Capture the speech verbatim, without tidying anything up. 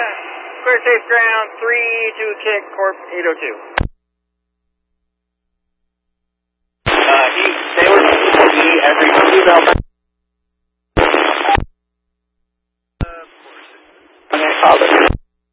Clear safe ground, three two kick, Corp eight oh two. Uh, he, they were supposed to be every email. Okay, call it.